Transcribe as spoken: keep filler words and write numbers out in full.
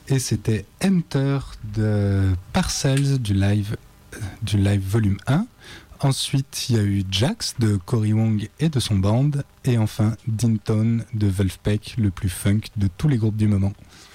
et c'était Enter de Parcells du live, du live volume un. Ensuite, il y a eu Jax de Cory Wong et de son band, et enfin Dinton de Wolfpack, le plus funk de tous les groupes du moment.